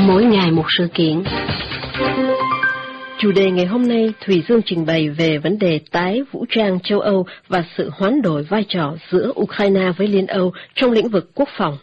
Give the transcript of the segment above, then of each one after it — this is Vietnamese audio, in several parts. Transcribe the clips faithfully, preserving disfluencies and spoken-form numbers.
mỗi ngày một sự kiện. Chủ đề ngày hôm nay, Thùy Dương trình bày về vấn đề tái vũ trang châu Âu và sự hoán đổi vai trò giữa Ukraine với Liên Âu trong lĩnh vực quốc phòng.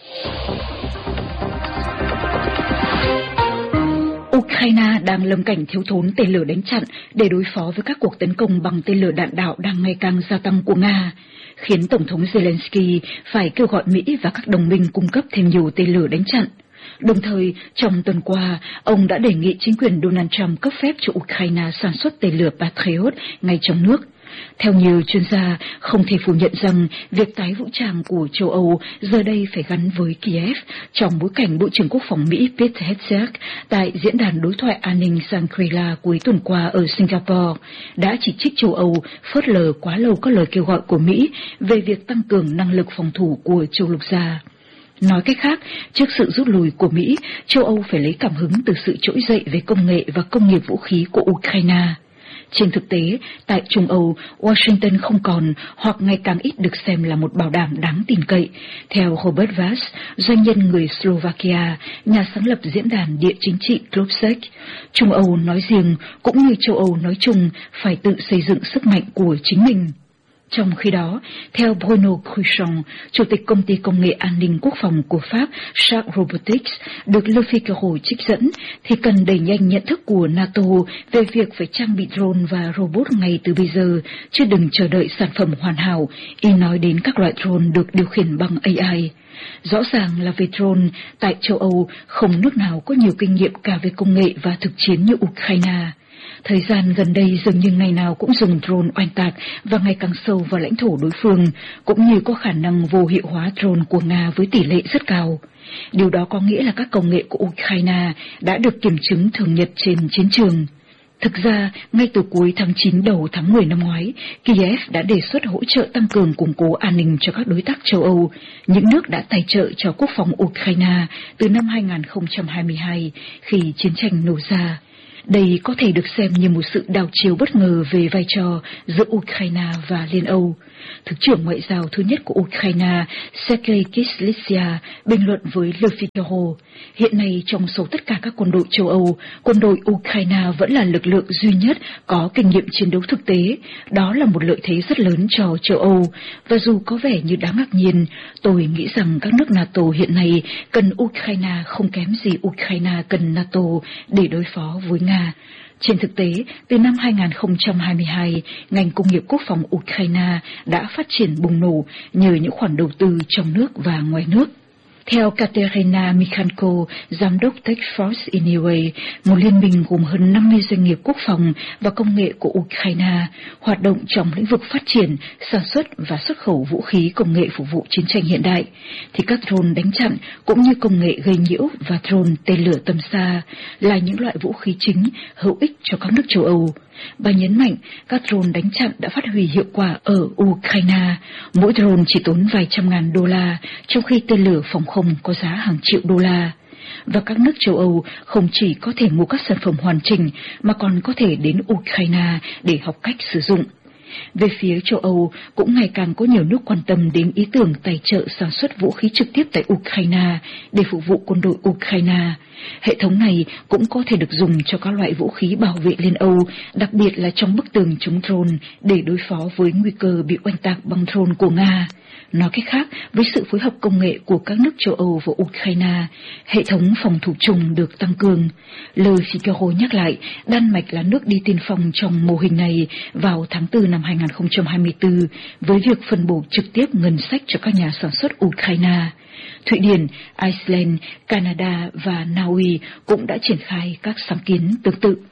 Ukraine đang lâm cảnh thiếu thốn tên lửa đánh chặn để đối phó với các cuộc tấn công bằng tên lửa đạn đạo đang ngày càng gia tăng của Nga, khiến Tổng thống Zelensky phải kêu gọi Mỹ và các đồng minh cung cấp thêm nhiều tên lửa đánh chặn. Đồng thời, trong tuần qua, ông đã đề nghị chính quyền Donald Trump cấp phép cho Ukraine sản xuất tên lửa Patriot ngay trong nước. Theo nhiều chuyên gia, không thể phủ nhận rằng việc tái vũ trang của châu Âu giờ đây phải gắn với Kiev trong bối cảnh Bộ trưởng Quốc phòng Mỹ Pete Hegseth tại Diễn đàn Đối thoại An ninh Shangri-La cuối tuần qua ở Singapore đã chỉ trích châu Âu phớt lờ quá lâu các lời kêu gọi của Mỹ về việc tăng cường năng lực phòng thủ của châu lục gia. Nói cách khác, trước sự rút lui của Mỹ, châu Âu phải lấy cảm hứng từ sự trỗi dậy về công nghệ và công nghiệp vũ khí của Ukraine. Trên thực tế, tại Trung Âu, Washington không còn hoặc ngày càng ít được xem là một bảo đảm đáng tin cậy. Theo Robert Vaz, doanh nhân người Slovakia, nhà sáng lập diễn đàn địa chính trị Klubsek, Trung Âu nói riêng cũng như châu Âu nói chung phải tự xây dựng sức mạnh của chính mình. Trong khi đó, theo Bruno Cruchon, chủ tịch công ty công nghệ an ninh quốc phòng của Pháp Shark Robotics, được Le Figaro trích dẫn, thì cần đẩy nhanh nhận thức của NATO về việc phải trang bị drone và robot ngay từ bây giờ, chứ đừng chờ đợi sản phẩm hoàn hảo, y nói đến các loại drone được điều khiển bằng a i. Rõ ràng là về drone, tại châu Âu không nước nào có nhiều kinh nghiệm cả về công nghệ và thực chiến như Ukraine. Thời gian gần đây dường như ngày nào cũng dùng drone oanh tạc và ngày càng sâu vào lãnh thổ đối phương, cũng như có khả năng vô hiệu hóa drone của Nga với tỷ lệ rất cao. Điều đó có nghĩa là các công nghệ của Ukraine đã được kiểm chứng thường nhật trên chiến trường. Thực ra, ngay từ cuối tháng chín đầu tháng mười năm ngoái, Kiev đã đề xuất hỗ trợ tăng cường củng cố an ninh cho các đối tác châu Âu, những nước đã tài trợ cho quốc phòng Ukraine từ năm hai nghìn không trăm hai mươi hai khi chiến tranh nổ ra. Đây có thể được xem như một sự đảo chiều bất ngờ về vai trò giữa Ukraine và Liên Âu. Thứ trưởng Ngoại giao thứ nhất của Ukraine, Sergei Kyslytsya, bình luận với Le Figaro, hiện nay trong số tất cả các quân đội châu Âu, quân đội Ukraine vẫn là lực lượng duy nhất có kinh nghiệm chiến đấu thực tế. Đó là một lợi thế rất lớn cho châu Âu, và dù có vẻ như đáng ngạc nhiên, tôi nghĩ rằng các nước NATO hiện nay cần Ukraine không kém gì Ukraine cần NATO để đối phó với Nga. Trên thực tế, từ năm hai nghìn không trăm hai mươi hai, ngành công nghiệp quốc phòng Ukraine đã phát triển bùng nổ nhờ những khoản đầu tư trong nước và ngoài nước. Theo Katerina Mikhanko, giám đốc Tech Force Anyway, một liên minh gồm hơn năm mươi doanh nghiệp quốc phòng và công nghệ của Ukraine, hoạt động trong lĩnh vực phát triển, sản xuất và xuất khẩu vũ khí công nghệ phục vụ chiến tranh hiện đại, thì các drone đánh chặn cũng như công nghệ gây nhiễu và drone tên lửa tầm xa là những loại vũ khí chính hữu ích cho các nước châu Âu. Bà nhấn mạnh các drone đánh chặn đã phát huy hiệu quả ở Ukraine, mỗi drone chỉ tốn vài trăm ngàn đô la, trong khi tên lửa phòng không có giá hàng triệu đô la. Và các nước châu Âu không chỉ có thể mua các sản phẩm hoàn chỉnh mà còn có thể đến Ukraine để học cách sử dụng. Về phía châu Âu, cũng ngày càng có nhiều nước quan tâm đến ý tưởng tài trợ sản xuất vũ khí trực tiếp tại Ukraine để phục vụ quân đội Ukraine. Hệ thống này cũng có thể được dùng cho các loại vũ khí bảo vệ Liên Âu, đặc biệt là trong bức tường chống drone để đối phó với nguy cơ bị oanh tạc bằng drone của Nga. Nói cách khác, với sự phối hợp công nghệ của các nước châu Âu và Ukraine, hệ thống phòng thủ chung được tăng cường. Le Figaro nhắc lại, Đan Mạch là nước đi tiên phong trong mô hình này vào tháng tư năm hai nghìn không trăm hai mươi tư với việc phân bổ trực tiếp ngân sách cho các nhà sản xuất Ukraine. Thụy Điển, Iceland, Canada và Na Uy cũng đã triển khai các sáng kiến tương tự.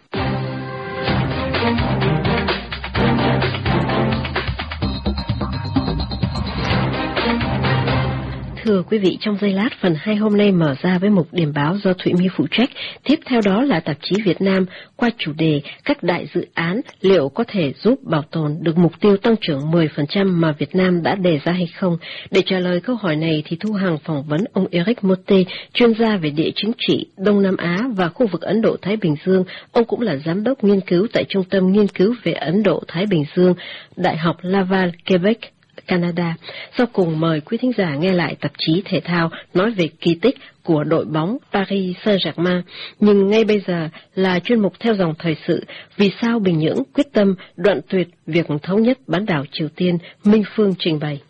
Thưa quý vị, trong giây lát, phần hai hôm nay mở ra với mục điểm báo do Thụy My phụ trách. Tiếp theo đó là tạp chí Việt Nam qua chủ đề các đại dự án liệu có thể giúp bảo tồn được mục tiêu tăng trưởng mười phần trăm mà Việt Nam đã đề ra hay không. Để trả lời câu hỏi này thì Thu Hằng phỏng vấn ông Eric Motte, chuyên gia về địa chính trị Đông Nam Á và khu vực Ấn Độ-Thái Bình Dương. Ông cũng là giám đốc nghiên cứu tại Trung tâm Nghiên cứu về Ấn Độ-Thái Bình Dương, Đại học Laval, Quebec, Canada. Sau cùng mời quý thính giả nghe lại tạp chí thể thao nói về kỳ tích của đội bóng Paris Saint-Germain. Nhưng ngay bây giờ là chuyên mục theo dòng thời sự Vì sao Bình Nhưỡng quyết tâm đoạn tuyệt việc thống nhất bán đảo Triều Tiên, Minh Phương trình bày.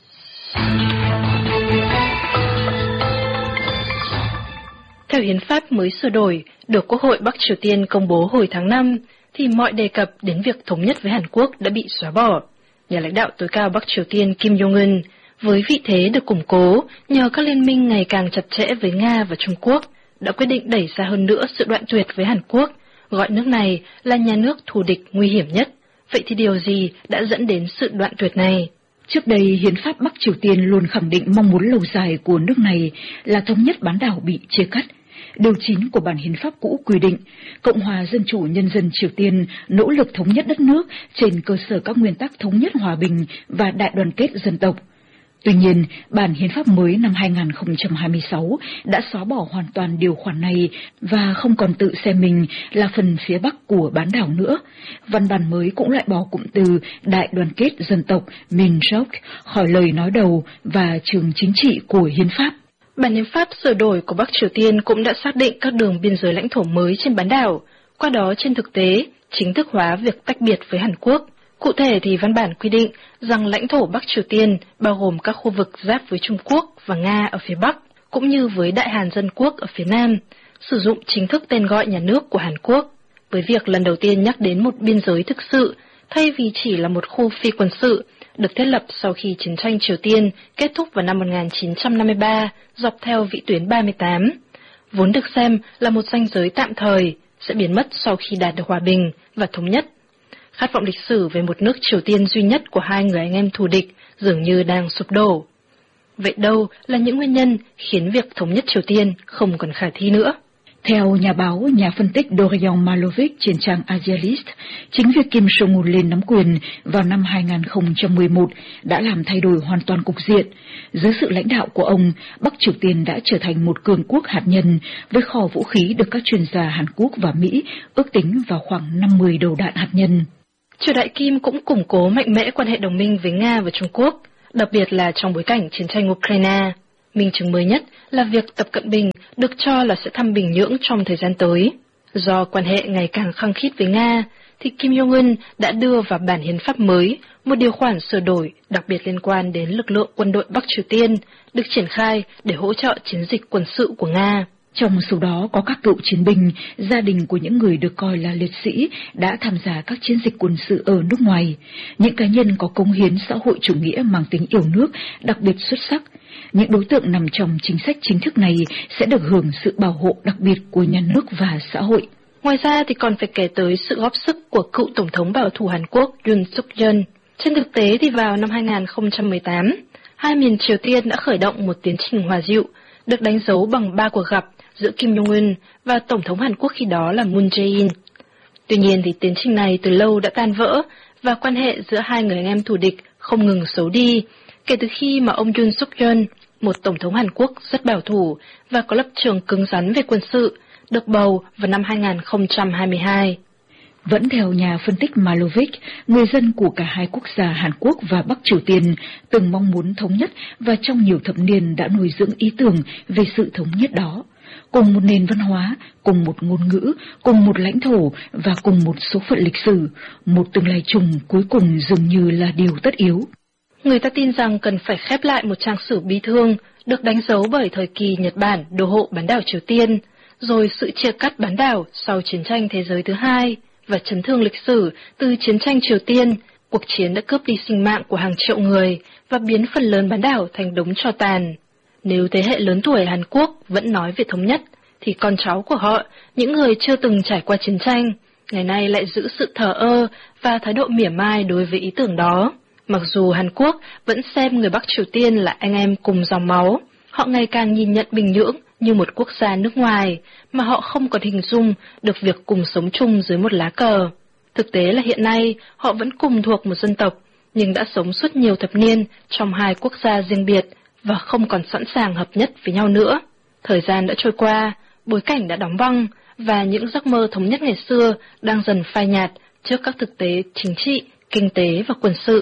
Theo hiến pháp mới sửa đổi, được Quốc hội Bắc Triều Tiên công bố hồi tháng năm, thì mọi đề cập đến việc thống nhất với Hàn Quốc đã bị xóa bỏ. Nhà lãnh đạo tối cao Bắc Triều Tiên Kim Jong-un, với vị thế được củng cố nhờ các liên minh ngày càng chặt chẽ với Nga và Trung Quốc, đã quyết định đẩy xa hơn nữa sự đoạn tuyệt với Hàn Quốc, gọi nước này là nhà nước thù địch nguy hiểm nhất. Vậy thì điều gì đã dẫn đến sự đoạn tuyệt này? Trước đây, hiến pháp Bắc Triều Tiên luôn khẳng định mong muốn lâu dài của nước này là thống nhất bán đảo bị chia cắt. Điều chín của bản hiến pháp cũ quy định, Cộng hòa Dân chủ Nhân dân Triều Tiên nỗ lực thống nhất đất nước trên cơ sở các nguyên tắc thống nhất hòa bình và đại đoàn kết dân tộc. Tuy nhiên, bản hiến pháp mới năm hai nghìn không trăm hai mươi sáu đã xóa bỏ hoàn toàn điều khoản này và không còn tự xem mình là phần phía Bắc của bán đảo nữa. Văn bản mới cũng loại bỏ cụm từ đại đoàn kết dân tộc Minjok khỏi lời nói đầu và trường chính trị của hiến pháp. Bản hiến pháp sửa đổi của Bắc Triều Tiên cũng đã xác định các đường biên giới lãnh thổ mới trên bán đảo, qua đó trên thực tế chính thức hóa việc tách biệt với Hàn Quốc. Cụ thể thì văn bản quy định rằng lãnh thổ Bắc Triều Tiên bao gồm các khu vực giáp với Trung Quốc và Nga ở phía Bắc, cũng như với Đại Hàn Dân Quốc ở phía Nam, sử dụng chính thức tên gọi nhà nước của Hàn Quốc, với việc lần đầu tiên nhắc đến một biên giới thực sự, thay vì chỉ là một khu phi quân sự, được thiết lập sau khi chiến tranh Triều Tiên kết thúc vào năm một nghìn chín trăm năm mươi ba dọc theo vĩ tuyến ba mươi tám, vốn được xem là một ranh giới tạm thời, sẽ biến mất sau khi đạt được hòa bình và thống nhất. Khát vọng lịch sử về một nước Triều Tiên duy nhất của hai người anh em thù địch dường như đang sụp đổ. Vậy đâu là những nguyên nhân khiến việc thống nhất Triều Tiên không còn khả thi nữa? Theo nhà báo, nhà phân tích Dorian Malovic trên trang Asialist, chính việc Kim Jong-un lên nắm quyền vào năm hai nghìn không trăm mười một đã làm thay đổi hoàn toàn cục diện. Dưới sự lãnh đạo của ông, Bắc Triều Tiên đã trở thành một cường quốc hạt nhân với kho vũ khí được các chuyên gia Hàn Quốc và Mỹ ước tính vào khoảng năm mươi đầu đạn hạt nhân. Triều đại Kim cũng củng cố mạnh mẽ quan hệ đồng minh với Nga và Trung Quốc, đặc biệt là trong bối cảnh chiến tranh Ukraine. Minh chứng mới nhất là việc Tập Cận Bình được cho là sẽ thăm Bình Nhưỡng trong thời gian tới. Do quan hệ ngày càng khăng khít với Nga, thì Kim Jong-un đã đưa vào bản hiến pháp mới một điều khoản sửa đổi đặc biệt liên quan đến lực lượng quân đội Bắc Triều Tiên, được triển khai để hỗ trợ chiến dịch quân sự của Nga. Trong số đó có các cựu chiến binh, gia đình của những người được coi là liệt sĩ đã tham gia các chiến dịch quân sự ở nước ngoài, những cá nhân có cống hiến xã hội chủ nghĩa mang tính yêu nước đặc biệt xuất sắc. Những đối tượng nằm trong chính sách chính thức này sẽ được hưởng sự bảo hộ đặc biệt của nhà nước và xã hội. Ngoài ra thì còn phải kể tới sự góp sức của cựu Tổng thống bảo thủ Hàn Quốc Yoon Suk Yeol. Trên thực tế thì vào năm hai nghìn không trăm mười tám, hai miền Triều Tiên đã khởi động một tiến trình hòa dịu, được đánh dấu bằng ba cuộc gặp giữa Kim Jong-un và Tổng thống Hàn Quốc khi đó là Moon Jae-in. Tuy nhiên thì tiến trình này từ lâu đã tan vỡ và quan hệ giữa hai người anh em thù địch không ngừng xấu đi, kể từ khi mà ông Yoon Suk Yeol, một Tổng thống Hàn Quốc rất bảo thủ và có lập trường cứng rắn về quân sự, được bầu vào năm hai nghìn không trăm hai mươi hai. Vẫn theo nhà phân tích Malovic, người dân của cả hai quốc gia Hàn Quốc và Bắc Triều Tiên từng mong muốn thống nhất và trong nhiều thập niên đã nuôi dưỡng ý tưởng về sự thống nhất đó. Cùng một nền văn hóa, cùng một ngôn ngữ, cùng một lãnh thổ và cùng một số phận lịch sử, một tương lai chung cuối cùng dường như là điều tất yếu. Người ta tin rằng cần phải khép lại một trang sử bi thương được đánh dấu bởi thời kỳ Nhật Bản đô hộ bán đảo Triều Tiên, rồi sự chia cắt bán đảo sau chiến tranh thế giới thứ hai và chấn thương lịch sử từ chiến tranh Triều Tiên. Cuộc chiến đã cướp đi sinh mạng của hàng triệu người và biến phần lớn bán đảo thành đống tro tàn. Nếu thế hệ lớn tuổi Hàn Quốc vẫn nói về thống nhất, thì con cháu của họ, những người chưa từng trải qua chiến tranh, ngày nay lại giữ sự thờ ơ và thái độ mỉa mai đối với ý tưởng đó. Mặc dù Hàn Quốc vẫn xem người Bắc Triều Tiên là anh em cùng dòng máu, họ ngày càng nhìn nhận Bình Nhưỡng như một quốc gia nước ngoài, mà họ không còn hình dung được việc cùng sống chung dưới một lá cờ. Thực tế là hiện nay, họ vẫn cùng thuộc một dân tộc, nhưng đã sống suốt nhiều thập niên trong hai quốc gia riêng biệt và không còn sẵn sàng hợp nhất với nhau nữa. Thời gian đã trôi qua, bối cảnh đã đóng băng, và những giấc mơ thống nhất ngày xưa đang dần phai nhạt trước các thực tế chính trị, kinh tế và quân sự.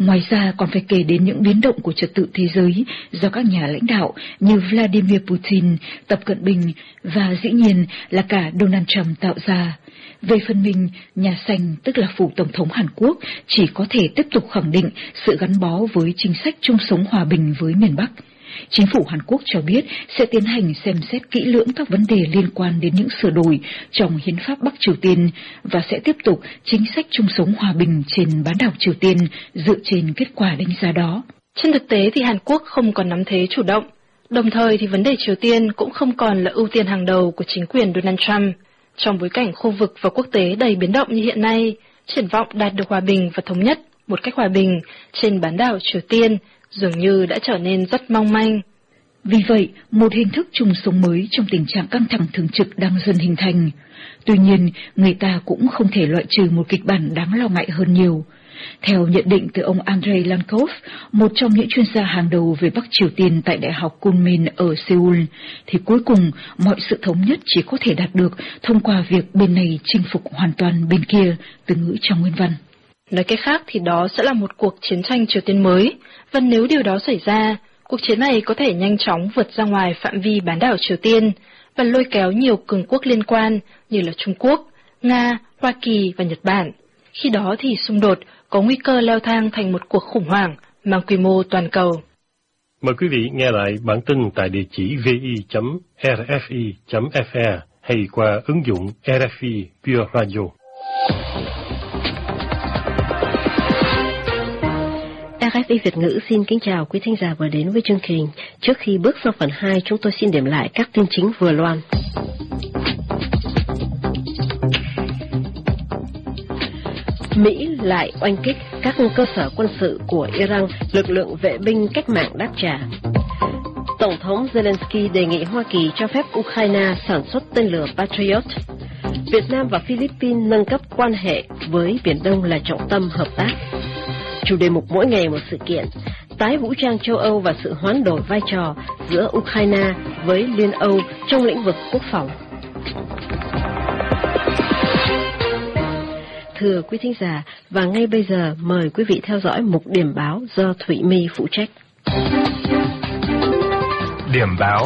Ngoài ra còn phải kể đến những biến động của trật tự thế giới do các nhà lãnh đạo như Vladimir Putin, Tập Cận Bình và dĩ nhiên là cả Donald Trump tạo ra. Về phần mình, Nhà Xanh, tức là phủ Tổng thống Hàn Quốc, chỉ có thể tiếp tục khẳng định sự gắn bó với chính sách chung sống hòa bình với miền Bắc. Chính phủ Hàn Quốc cho biết sẽ tiến hành xem xét kỹ lưỡng các vấn đề liên quan đến những sửa đổi trong hiến pháp Bắc Triều Tiên và sẽ tiếp tục chính sách chung sống hòa bình trên bán đảo Triều Tiên dựa trên kết quả đánh giá đó. Trên thực tế thì Hàn Quốc không còn nắm thế chủ động, đồng thời thì vấn đề Triều Tiên cũng không còn là ưu tiên hàng đầu của chính quyền Donald Trump. Trong bối cảnh khu vực và quốc tế đầy biến động như hiện nay, triển vọng đạt được hòa bình và thống nhất một cách hòa bình trên bán đảo Triều Tiên dường như đã trở nên rất mong manh. Vì vậy, một hình thức chung sống mới trong tình trạng căng thẳng thường trực đang dần hình thành. Tuy nhiên, người ta cũng không thể loại trừ một kịch bản đáng lo ngại hơn nhiều. Theo nhận định từ ông Andrei Lankov, một trong những chuyên gia hàng đầu về Bắc Triều Tiên tại Đại học Kunmin ở Seoul, thì cuối cùng mọi sự thống nhất chỉ có thể đạt được thông qua việc bên này chinh phục hoàn toàn bên kia, từ ngữ trong nguyên văn. Nói cách khác thì đó sẽ là một cuộc chiến tranh Triều Tiên mới, và nếu điều đó xảy ra, cuộc chiến này có thể nhanh chóng vượt ra ngoài phạm vi bán đảo Triều Tiên và lôi kéo nhiều cường quốc liên quan như là Trung Quốc, Nga, Hoa Kỳ và Nhật Bản. Khi đó thì xung đột có nguy cơ leo thang thành một cuộc khủng hoảng mang quy mô toàn cầu. Mời quý vị nghe lại bản tin tại địa chỉ vi chấm rfi chấm fr hay qua ứng dụng rờ ép i Pure Radio. rờ ép i Việt ngữ xin kính chào quý thính giả vừa đến với chương trình. Trước khi bước sang phần hai, chúng tôi xin điểm lại các tin chính vừa loan. Mỹ lại oanh kích các cơ sở quân sự của Iran, lực lượng vệ binh cách mạng đáp trả. Tổng thống Zelensky đề nghị Hoa Kỳ cho phép Ukraine sản xuất tên lửa Patriot. Việt Nam và Philippines nâng cấp quan hệ với Biển Đông là trọng tâm hợp tác. Chủ đề mục mỗi ngày một sự kiện, tái vũ trang châu Âu và sự hoán đổi vai trò giữa Ukraine với Liên Âu trong lĩnh vực quốc phòng. Thưa quý thính giả, và ngay bây giờ mời quý vị theo dõi mục điểm báo do Thủy My phụ trách. Điểm báo.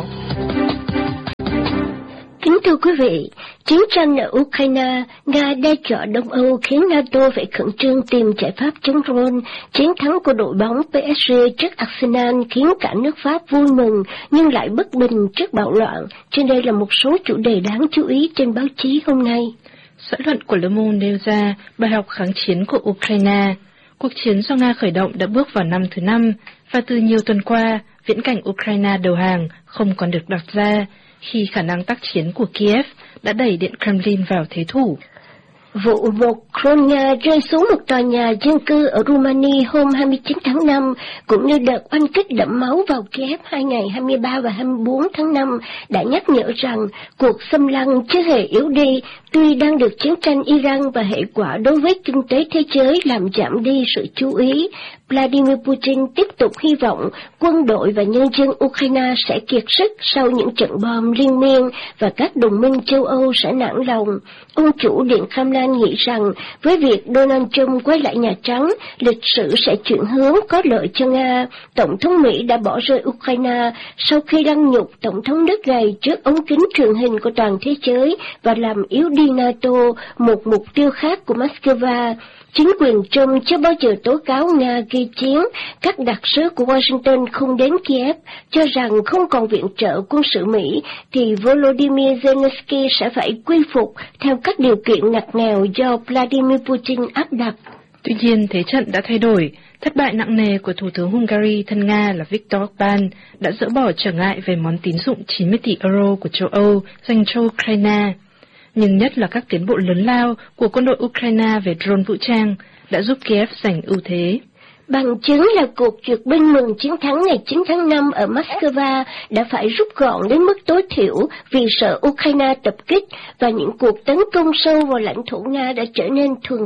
Kính thưa quý vị, chiến tranh ở Ukraine, Nga đe dọa Đông Âu khiến NATO phải khẩn trương tìm giải pháp chống drone. Chiến thắng của đội bóng pê ét giê trước Arsenal khiến cả nước Pháp vui mừng nhưng lại bất bình trước bạo loạn. Trên đây là một số chủ đề đáng chú ý trên báo chí hôm nay. Xã luận của Le Monde nêu ra bài học kháng chiến của Ukraine. Cuộc chiến do Nga khởi động đã bước vào năm thứ năm, và từ nhiều tuần qua, viễn cảnh Ukraine đầu hàng không còn được đặt ra, khi khả năng tác chiến của Kiev đã đẩy Điện Kremlin vào thế thủ. Vụ một drone Nga rơi xuống một tòa nhà dân cư ở Rumani hôm hai mươi chín tháng năm, cũng như đợt oanh kích đẫm máu vào Kiev hai ngày hai mươi ba và hai mươi bốn tháng năm, đã nhắc nhở rằng cuộc xâm lăng chưa hề yếu đi, tuy đang được chiến tranh Iran và hệ quả đối với kinh tế thế giới làm giảm đi sự chú ý. Vladimir Putin tiếp tục hy vọng quân đội và nhân dân Ukraine sẽ kiệt sức sau những trận bom liên miên và các đồng minh châu Âu sẽ nản lòng. Ông chủ Điện Kremlin nghĩ rằng với việc Donald Trump quay lại Nhà Trắng, lịch sử sẽ chuyển hướng có lợi cho Nga. Tổng thống Mỹ đã bỏ rơi Ukraine sau khi đăng nhục Tổng thống nước này trước ống kính truyền hình của toàn thế giới và làm yếu đi NATO, một mục tiêu khác của Moscow. Chính quyền Trump chưa bao giờ tố cáo Nga gây chiến, các đặc sứ của Washington không đến Kiev, cho rằng không còn viện trợ quân sự Mỹ, thì Volodymyr Zelensky sẽ phải quy phục theo các điều kiện ngặt nghèo do Vladimir Putin áp đặt. Tuy nhiên, thế trận đã thay đổi. Thất bại nặng nề của Thủ tướng Hungary thân Nga là Viktor Orbán đã dỡ bỏ trở ngại về món tín dụng chín mươi tỷ euro của châu Âu dành cho Ukraine. Nhưng nhất là các tiến bộ lớn lao của quân đội Ukraine về drone vũ trang đã giúp Kiev giành ưu thế. Bằng chứng là cuộc duyệt binh mừng chiến thắng ngày chín tháng năm ở Moscow đã phải rút gọn đến mức tối thiểu vì sợ Ukraine tập kích, và những cuộc tấn công sâu vào lãnh thổ Nga đã trở nên thường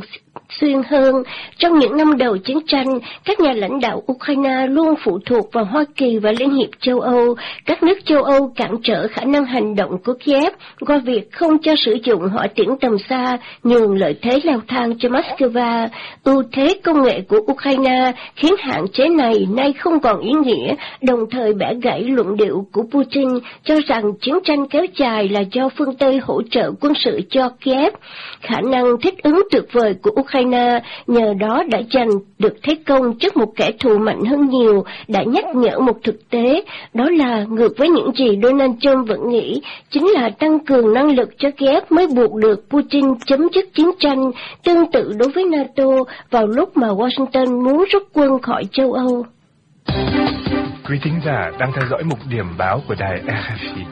xuyên hơn. Trong những năm đầu chiến tranh, các nhà lãnh đạo Ukraine luôn phụ thuộc vào Hoa Kỳ và Liên hiệp châu Âu. Các nước châu Âu cản trở khả năng hành động của Kiev qua việc không cho sử dụng hỏa tiễn tầm xa, nhường lợi thế leo thang cho Moscow. Ưu thế công nghệ của Ukraine khiến hạn chế này nay không còn ý nghĩa, đồng thời bẻ gãy luận điệu của Putin cho rằng chiến tranh kéo dài là do phương Tây hỗ trợ quân sự cho Kiev. Khả năng thích ứng tuyệt vời của Ukraine nhờ đó đã giành được thế công trước một kẻ thù mạnh hơn nhiều, đã nhắc nhở một thực tế, đó là ngược với những gì Donald Trump vẫn nghĩ, chính là tăng cường năng lực cho Kiev mới buộc được Putin chấm dứt chiến tranh, tương tự đối với NATO vào lúc mà Washington muốn rút quân khỏi châu Âu. Quý thính giả đang theo dõi mục điểm báo của đài rờ ép i.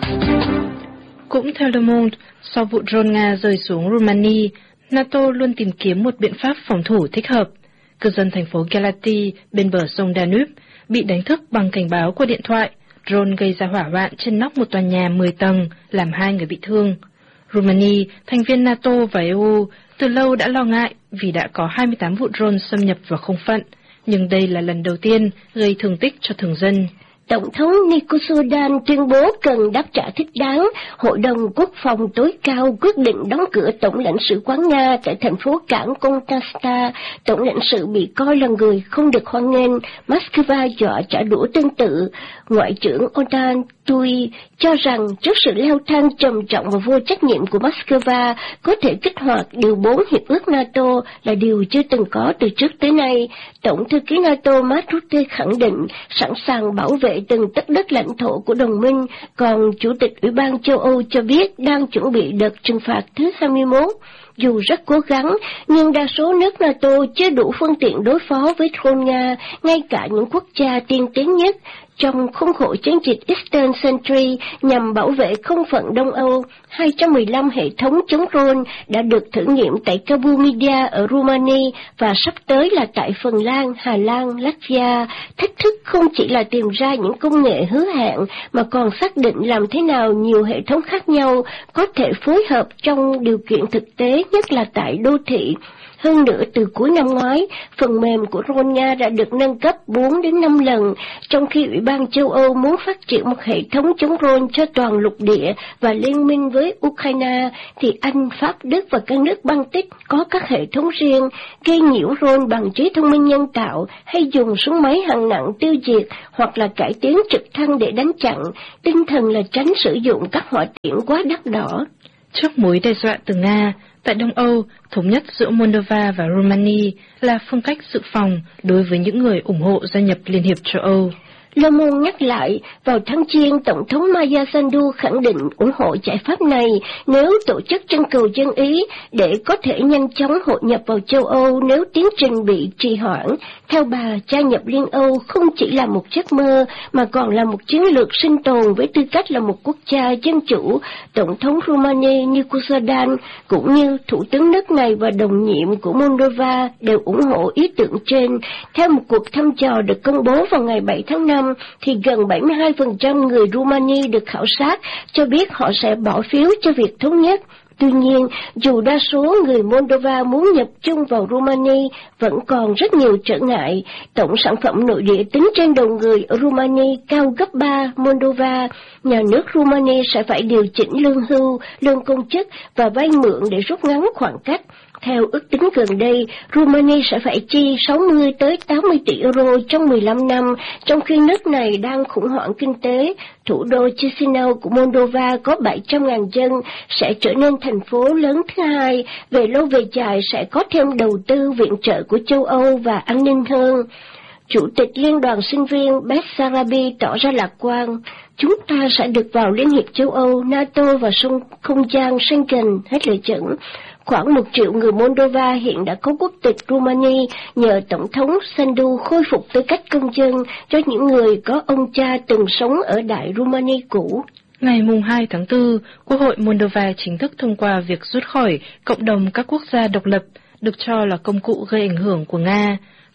Cũng theo Le Monde, sau vụ drone Nga rơi xuống Romania, NATO luôn tìm kiếm một biện pháp phòng thủ thích hợp. Cư dân thành phố Galati bên bờ sông Danube bị đánh thức bằng cảnh báo qua điện thoại. Drone gây ra hỏa hoạn trên nóc một tòa nhà mười tầng, làm hai người bị thương. Romania, thành viên NATO và e u, từ lâu đã lo ngại vì đã có hai mươi tám vụ drone xâm nhập vào không phận, nhưng đây là lần đầu tiên gây thương tích cho thường dân. Tổng thống Nicosdan tuyên bố cần đáp trả thích đáng. Hội đồng Quốc phòng tối cao quyết định đóng cửa Tổng lãnh sự quán Nga tại thành phố cảng Kontasta. Tổng lãnh sự bị coi là người không được hoan nghênh. Moscow dọa trả đũa tương tự. Ngoại trưởng Otan Tui cho rằng trước sự leo thang trầm trọng và vô trách nhiệm của Moscow, có thể kích hoạt điều bốn hiệp ước NATO là điều chưa từng có từ trước tới nay. Tổng thư ký NATO Mark Rutte khẳng định sẵn sàng bảo vệ từng tấc đất lãnh thổ của đồng minh, còn Chủ tịch Ủy ban châu Âu cho biết đang chuẩn bị đợt trừng phạt thứ hai mươi mốt. Dù rất cố gắng, nhưng đa số nước NATO chưa đủ phương tiện đối phó với drone Nga, ngay cả những quốc gia tiên tiến nhất. Trong khuôn khổ chiến dịch Eastern Sentry nhằm bảo vệ không phận Đông Âu, hai trăm mười lăm hệ thống chống drone đã được thử nghiệm tại Kabumidia ở Romania và sắp tới là tại Phần Lan, Hà Lan, Latvia. Thách thức không chỉ là tìm ra những công nghệ hứa hẹn, mà còn xác định làm thế nào nhiều hệ thống khác nhau có thể phối hợp trong điều kiện thực tế, nhất là tại đô thị. Hơn nữa, từ cuối năm ngoái, phần mềm của drone Nga đã được nâng cấp bốn đến năm lần, trong khi Ủy ban châu Âu muốn phát triển một hệ thống chống drone cho toàn lục địa và liên minh với Ukraine, thì Anh, Pháp, Đức và các nước Baltic có các hệ thống riêng, gây nhiễu drone bằng trí thông minh nhân tạo hay dùng súng máy hạng nặng tiêu diệt hoặc là cải tiến trực thăng để đánh chặn. Tinh thần là tránh sử dụng các hỏa tiễn quá đắt đỏ. Trước mối đe dọa từ Nga, tại Đông Âu, thống nhất giữa Moldova và Romania là phương cách dự phòng đối với những người ủng hộ gia nhập Liên hiệp châu Âu. Le Monde nhắc lại, vào tháng Giêng, Tổng thống Maia Sandu khẳng định ủng hộ giải pháp này nếu tổ chức trưng cầu dân Ý để có thể nhanh chóng hội nhập vào châu Âu nếu tiến trình bị trì hoãn. Theo bà, gia nhập Liên Âu không chỉ là một giấc mơ mà còn là một chiến lược sinh tồn với tư cách là một quốc gia dân chủ. Tổng thống Romania Nicosdan cũng như Thủ tướng nước này và đồng nhiệm của Moldova đều ủng hộ ý tưởng trên. Theo một cuộc thăm dò được công bố vào ngày bảy tháng năm, thì gần bảy mươi hai phần trăm người Romania được khảo sát cho biết họ sẽ bỏ phiếu cho việc thống nhất. Tuy nhiên, dù đa số người Moldova muốn nhập chung vào Romania, vẫn còn rất nhiều trở ngại. Tổng sản phẩm nội địa tính trên đầu người ở Romania cao gấp ba Moldova. Nhà nước Romania sẽ phải điều chỉnh lương hưu, lương công chức và vay mượn để rút ngắn khoảng cách. Theo ước tính gần đây, Romania sẽ phải chi sáu mươi tới tám mươi tỷ euro trong mười lăm năm, trong khi nước này đang khủng hoảng kinh tế. Thủ đô Chisinau của Moldova có bảy trăm nghìn dân, sẽ trở nên thành phố lớn thứ hai. Về lâu về dài sẽ có thêm đầu tư viện trợ của châu Âu và an ninh hơn. Chủ tịch Liên đoàn sinh viên Bessarabi tỏ ra lạc quan. Chúng ta sẽ được vào Liên hiệp châu Âu, NATO và sông không gian Schengen, hết lời dẫn. Khoảng một triệu người Moldova hiện đã có quốc tịch Romania nhờ Tổng thống Sandu khôi phục tư cách công dân cho những người có ông cha từng sống ở Đại Romania cũ. Ngày mùng hai tháng tư, Quốc hội Moldova chính thức thông qua việc rút khỏi cộng đồng các quốc gia độc lập, được cho là công cụ gây ảnh hưởng của Nga.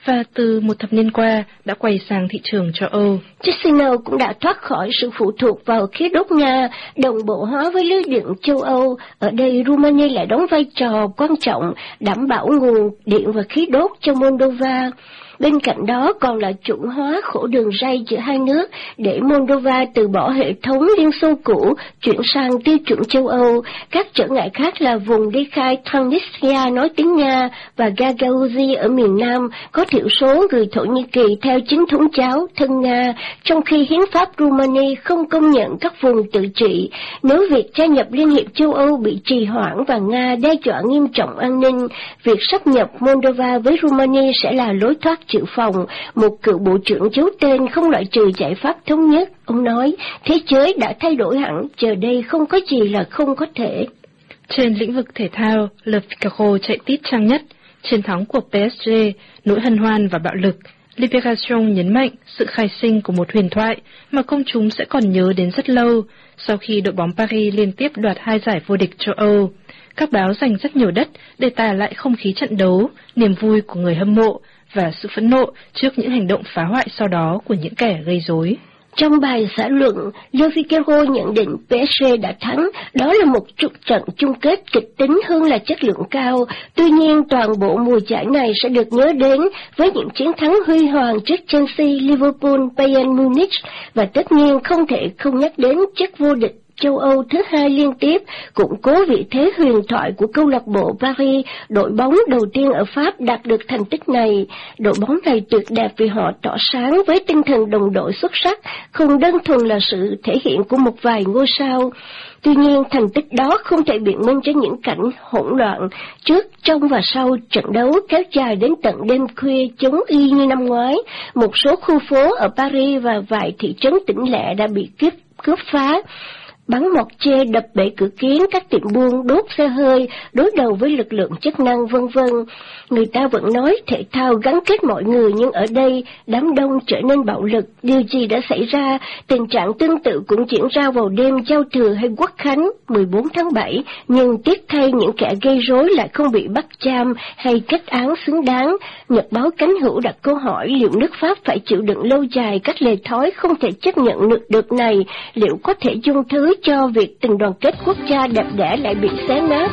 và từ một thập niên qua đã quay sang thị trường châu Âu. Chisinau cũng đã thoát khỏi sự phụ thuộc vào khí đốt Nga, đồng bộ hóa với lưới điện châu Âu. Ở đây, Romania lại đóng vai trò quan trọng đảm bảo nguồn điện và khí đốt cho Moldova. Bên cạnh đó còn là chuẩn hóa khổ đường ray giữa hai nước để Moldova từ bỏ hệ thống Liên Xô cũ, chuyển sang tiêu chuẩn châu Âu. Các trở ngại khác là vùng ly khai Transnistria nói tiếng Nga và Gagauzia ở miền Nam có thiểu số người Thổ Nhĩ Kỳ theo chính thống giáo thân Nga, trong khi hiến pháp Romania không công nhận các vùng tự trị. Nếu việc gia nhập Liên hiệp châu Âu bị trì hoãn và Nga đe dọa nghiêm trọng an ninh, việc sáp nhập Moldova với Romania sẽ là lối thoát dự phòng. Một cựu bộ trưởng giấu tên không loại trừ giải pháp thống nhất. Ông nói, thế giới đã thay đổi hẳn, giờ đây không có gì là không có thể. Trên lĩnh vực thể thao, Le Figaro chạy tít trang nhất, chiến thắng của pê ét giê, nỗi hân hoan và bạo lực. Libération nhấn mạnh sự khai sinh của một huyền thoại mà công chúng sẽ còn nhớ đến rất lâu, sau khi đội bóng Paris liên tiếp đoạt hai giải vô địch châu Âu. Các báo dành rất nhiều đất để tả lại không khí trận đấu, niềm vui của người hâm mộ và sự phẫn nộ trước những hành động phá hoại sau đó của những kẻ gây rối. Trong bài xã luận, Le Figaro nhận định pê ét giê đã thắng, đó là một trận chung kết kịch tính hơn là chất lượng cao. Tuy nhiên, toàn bộ mùa giải này sẽ được nhớ đến với những chiến thắng huy hoàng trước Chelsea, Liverpool, Bayern Munich, và tất nhiên không thể không nhắc đến chức vô địch châu Âu thứ hai liên tiếp, củng cố vị thế huyền thoại của câu lạc bộ Paris, đội bóng đầu tiên ở Pháp đạt được thành tích này. Đội bóng này tuyệt đẹp vì họ tỏa sáng với tinh thần đồng đội xuất sắc, không đơn thuần là sự thể hiện của một vài ngôi sao. Tuy nhiên, thành tích đó không thể biện minh cho những cảnh hỗn loạn trước, trong và sau trận đấu kéo dài đến tận đêm khuya chống y như năm ngoái. Một số khu phố ở Paris và vài thị trấn tỉnh lẻ đã bị cướp, cướp phá, bắn mọt chê, đập bể cửa kiến, các tiệm buôn, đốt xe hơi, đối đầu với lực lượng chức năng, vân vân. Người ta vẫn nói thể thao gắn kết mọi người, nhưng ở đây đám đông trở nên bạo lực. Điều gì đã xảy ra? Tình trạng tương tự cũng diễn ra vào đêm giao thừa hay Quốc khánh mười bốn tháng bảy, nhưng tiếc thay những kẻ gây rối lại không bị bắt giam hay kết án xứng đáng. Nhật báo Cánh Hữu đặt câu hỏi liệu nước Pháp phải chịu đựng lâu dài các lề thói không thể chấp nhận được này, liệu có thể dung thứ cho việc tình đoàn kết quốc gia đẹp đẽ lại bị xé nát.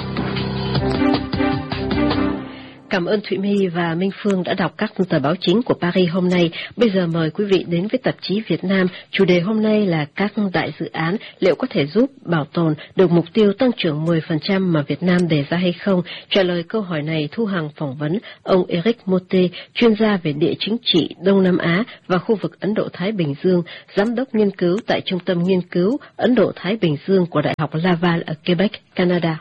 Cảm ơn Thụy My và Minh Phương đã đọc các tờ báo chính của Paris hôm nay. Bây giờ mời quý vị đến với tạp chí Việt Nam. Chủ đề hôm nay là các đại dự án liệu có thể giúp bảo tồn được mục tiêu tăng trưởng mười phần trăm mà Việt Nam đề ra hay không? Trả lời câu hỏi này, Thu Hằng phỏng vấn ông Eric Mote, chuyên gia về địa chính trị Đông Nam Á và khu vực Ấn Độ-Thái Bình Dương, giám đốc nghiên cứu tại Trung tâm Nghiên cứu Ấn Độ-Thái Bình Dương của Đại học Laval ở Quebec, Canada.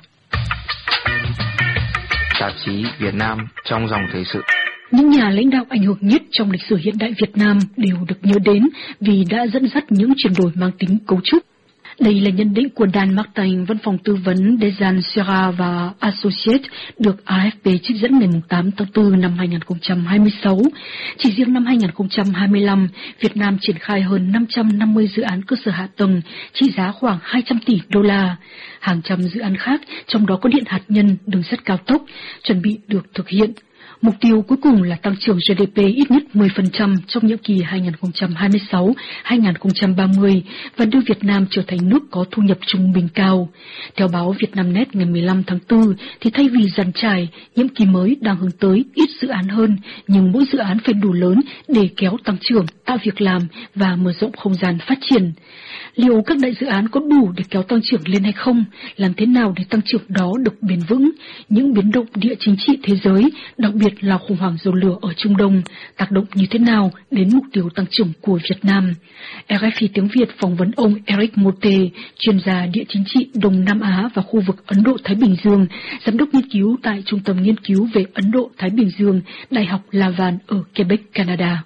Tạp chí Việt Nam trong dòng thời sự. Những nhà lãnh đạo ảnh hưởng nhất trong lịch sử hiện đại Việt Nam đều được nhớ đến vì đã dẫn dắt những chuyển đổi mang tính cấu trúc. Đây là nhận định của Dan Martin, văn phòng tư vấn Desan Serra và Associates, được a ép pê trích dẫn ngày tám tháng tư năm hai nghìn không trăm hai mươi sáu. Chỉ riêng năm hai nghìn không trăm hai mươi lăm, Việt Nam triển khai hơn năm trăm năm mươi dự án cơ sở hạ tầng, trị giá khoảng hai trăm tỷ đô la. Hàng trăm dự án khác, trong đó có điện hạt nhân, đường sắt cao tốc, chuẩn bị được thực hiện. Mục tiêu cuối cùng là tăng trưởng giê đê pê ít nhất mười phần trăm trong nhiệm kỳ hai nghìn không trăm hai mươi sáu đến hai nghìn không trăm ba mươi và đưa Việt Nam trở thành nước có thu nhập trung bình cao. Theo báo Vietnamnet ngày mười lăm tháng tư, thì thay vì dàn trải, nhiệm kỳ mới đang hướng tới ít dự án hơn, nhưng mỗi dự án phải đủ lớn để kéo tăng trưởng, tạo việc làm và mở rộng không gian phát triển. Liệu các đại dự án có đủ để kéo tăng trưởng lên hay không? Làm thế nào để tăng trưởng đó được bền vững? Những biến động địa chính trị thế giới, đặc biệt là khủng hoảng dầu lửa ở Trung Đông, tác động như thế nào đến mục tiêu tăng trưởng của Việt Nam? rờ ép i tiếng Việt phỏng vấn ông Eric Mote, chuyên gia địa chính trị Đông Nam Á và khu vực Ấn Độ-Thái Bình Dương, giám đốc nghiên cứu tại Trung tâm Nghiên cứu về Ấn Độ-Thái Bình Dương, Đại học Laval ở Quebec, Canada.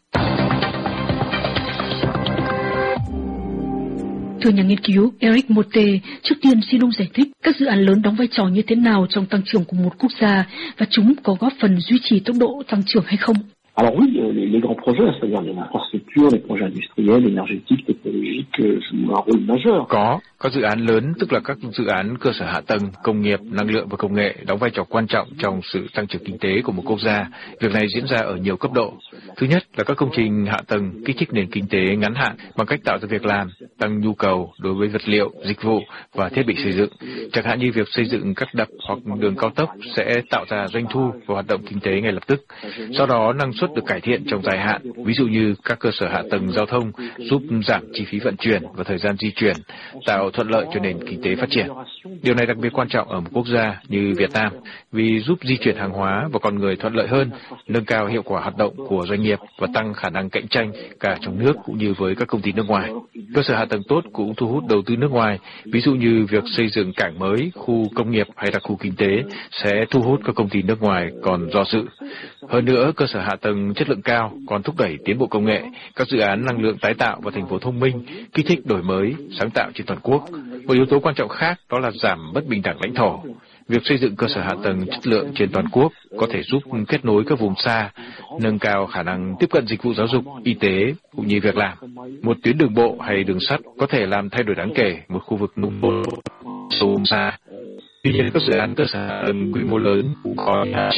Thưa nhà nghiên cứu Eric Mote, trước tiên xin ông giải thích các dự án lớn đóng vai trò như thế nào trong tăng trưởng của một quốc gia và chúng có góp phần duy trì tốc độ tăng trưởng hay không? Alors oui, les, les grands projets, c'est-à-dire les infrastructures, les projets industriels, énergétiques, technologiques, jouent un rôle majeur. Có, các dự án lớn, tức là các dự án cơ sở hạ tầng, công nghiệp, năng lượng và công nghệ đóng vai trò quan trọng trong sự tăng trưởng kinh tế của một quốc gia. Việc này diễn ra ở nhiều cấp độ. Thứ nhất là các công trình hạ tầng kích thích nền kinh tế ngắn hạn bằng cách tạo ra việc làm, tăng nhu cầu đối với vật liệu, dịch vụ và thiết bị xây dựng. Chẳng hạn như việc xây dựng các đập hoặc đường cao tốc sẽ tạo ra doanh thu và hoạt động kinh tế ngay lập tức. Sau đó năng suất được cải thiện trong dài hạn, ví dụ như các cơ sở hạ tầng giao thông giúp giảm chi phí vận chuyển và thời gian di chuyển, tạo thuận lợi cho nền kinh tế phát triển. Điều này đặc biệt quan trọng ở một quốc gia như Việt Nam vì giúp di chuyển hàng hóa và con người thuận lợi hơn, nâng cao hiệu quả hoạt động của doanh nghiệp và tăng khả năng cạnh tranh cả trong nước cũng như với các công ty nước ngoài. Cơ sở hạ tầng tốt cũng thu hút đầu tư nước ngoài, ví dụ như việc xây dựng cảng mới, khu công nghiệp hay đặc khu kinh tế sẽ thu hút các công ty nước ngoài còn do dự. Hơn nữa, cơ sở hạ tầng chất lượng cao còn thúc đẩy tiến bộ công nghệ, các dự án năng lượng tái tạo và thành phố thông minh, kích thích đổi mới, sáng tạo trên toàn quốc. Một yếu tố quan trọng khác đó là giảm bất bình đẳng lãnh thổ. Việc xây dựng cơ sở hạ tầng chất lượng trên toàn quốc có thể giúp kết nối các vùng xa, nâng cao khả năng tiếp cận dịch vụ giáo dục, y tế cũng như việc làm. Một tuyến đường bộ hay đường sắt có thể làm thay đổi đáng kể một khu vực nông thôn vùng xa. Tuy nhiên, các dự án cơ sở hạ tầng quy mô lớn cũng có hạn chế.